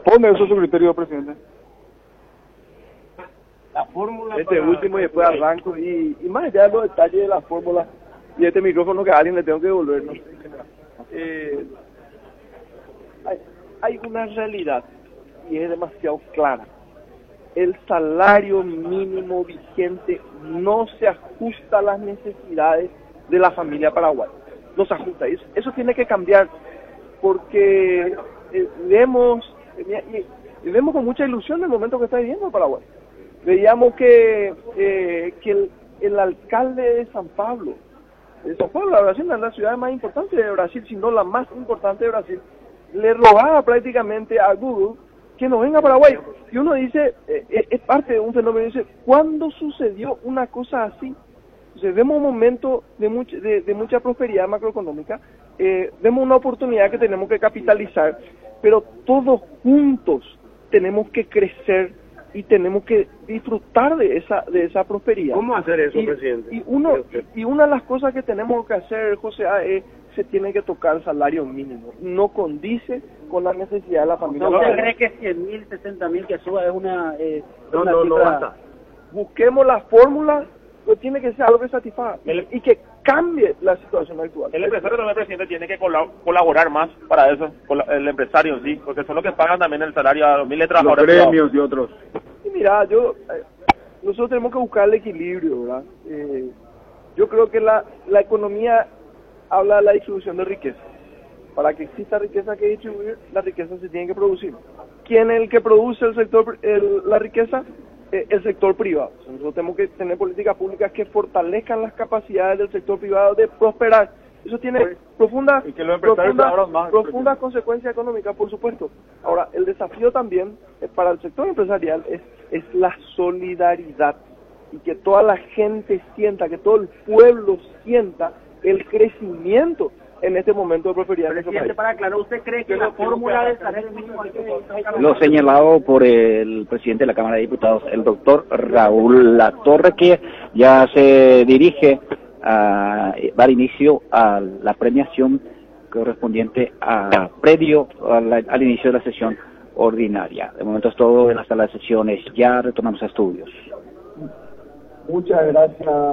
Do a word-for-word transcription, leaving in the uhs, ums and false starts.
¿Corresponde eso a su criterio, presidente? La fórmula Este para... último y después arranco y, y más allá de los detalles de la fórmula y este micrófono que a alguien le tengo que devolver, ¿no? Eh, hay, hay una realidad y es demasiado clara. El salario mínimo vigente no se ajusta a las necesidades de la familia paraguaya. No se ajusta. Eso, eso tiene que cambiar porque eh, vemos, eh, y vemos con mucha ilusión el momento que está viviendo Paraguay. Veíamos que, eh, que el, el alcalde de San Pablo, de San Pablo, la Brasil, es la ciudad más importante de Brasil, si no la más importante de Brasil, le rogaba prácticamente a Google que no venga a Paraguay. Y uno dice, eh, es parte de un fenómeno, dice, ¿cuándo sucedió una cosa así? Entonces, vemos un momento de, much, de, de mucha prosperidad macroeconómica, eh, vemos una oportunidad que tenemos que capitalizar, pero todos juntos tenemos que crecer y tenemos que disfrutar de esa de esa prosperidad. ¿Cómo hacer eso, y, presidente? Y uno y una de las cosas que tenemos que hacer, José, es se tiene que tocar el salario mínimo. No condice con la necesidad de la familia. ¿No usted cree que cien mil, sesenta mil que suba es una, eh, No, una no, no cifra? basta. Busquemos la fórmula, pues tiene que ser algo que satisfaga y, y que cambie la situación actual. El empresario también, presidente, tiene que colaborar más para eso, el empresario en sí, porque son los que pagan también el salario a los miles de Los trabajadores. gremios y otros. Y mira, yo eh, nosotros tenemos que buscar el equilibrio, ¿verdad? Eh, yo creo que la, la economía habla de la distribución de riqueza. Para que exista riqueza que distribuir, la riqueza se tiene que producir. ¿Quién es el que produce el sector el, la riqueza? Eh, el sector privado. Nosotros tenemos que tener políticas públicas que fortalezcan las capacidades del sector privado de prosperar. Eso tiene profundas profunda, más, profunda consecuencias económicas, por supuesto. Ahora, el desafío también eh, para el sector empresarial es, es la solidaridad y que toda la gente sienta, que todo el pueblo sienta el crecimiento en este momento de prosperidad. Presidente, para aclarar, ¿usted cree que la fórmula del salario mínimo hay que... Lo señalado por el presidente de la Cámara de Diputados, el doctor Raúl Latorre, que ya se dirige a dar inicio a la premiación correspondiente a previo a la, al inicio de la sesión ordinaria. De momento es todo en la sala de sesiones. Ya retornamos a estudios. Muchas gracias.